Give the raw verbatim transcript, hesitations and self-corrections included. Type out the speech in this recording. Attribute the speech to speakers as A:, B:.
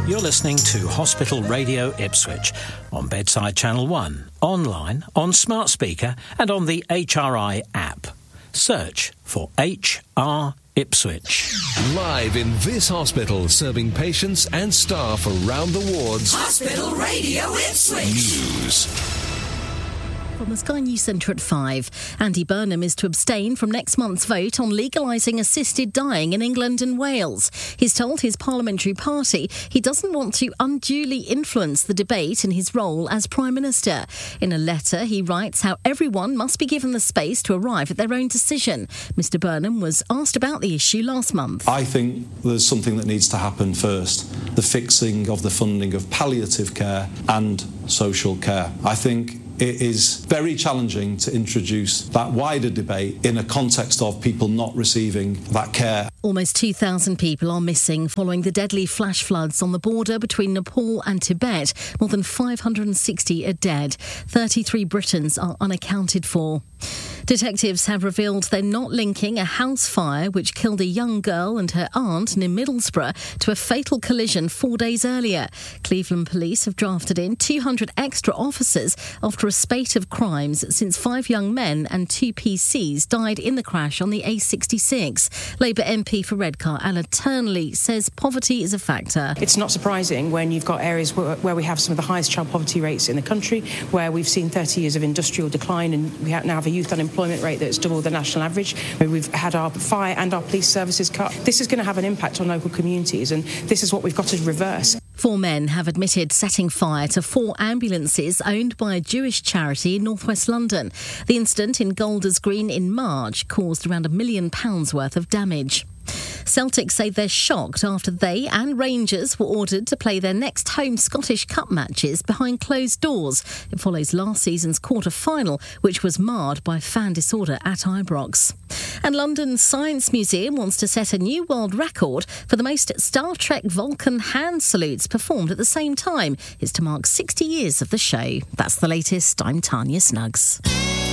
A: You're listening to Hospital Radio Ipswich on Bedside Channel one, online, on smart speaker and on the H R I app. Search for H R Ipswich.
B: Live in this hospital, serving patients and staff around the wards.
C: Hospital Radio Ipswich.
B: News.
D: From the Sky News Centre at five, Andy Burnham is to abstain from next month's vote on legalising assisted dying in England and Wales. He's told his parliamentary party he doesn't want to unduly influence the debate in his role as Prime Minister. In a letter, he writes how everyone must be given the space to arrive at their own decision. Mr Burnham was asked about the issue last month.
E: I think there's something that needs to happen first, the fixing of the funding of palliative care and social care. I think it is very challenging to introduce that wider debate in a context of people not receiving that care.
D: Almost two thousand people are missing following the deadly flash floods on the border between Nepal and Tibet. More than five hundred sixty are dead. thirty-three Britons are unaccounted for. Detectives have revealed they're not linking a house fire which killed a young girl and her aunt near Middlesbrough to a fatal collision four days earlier. Cleveland police have drafted in two hundred extra officers after a spate of crimes since five young men and two P Cs died in the crash on the A sixty-six. Labour M P for Redcar, Anna Turnley, says poverty is a factor.
F: It's not surprising when you've got areas where, where we have some of the highest child poverty rates in the country, where we've seen thirty years of industrial decline and we now have a youth unemployment rate that's double the national average, where we've had our fire and our police services cut. This is going to have an impact on local communities, and this is what we've got to reverse.
D: Four men have admitted setting fire to four ambulances owned by a Jewish charity in northwest London. The incident in Golders Green in March caused around a million pounds worth of damage. Celtic say they're shocked after they and Rangers were ordered to play their next home Scottish Cup matches behind closed doors. It follows last season's quarter-final, which was marred by fan disorder at Ibrox. And London's Science Museum wants to set a new world record for the most Star Trek Vulcan hand salutes performed at the same time. It's to mark sixty years of the show. That's the latest. I'm Tanya Snuggs.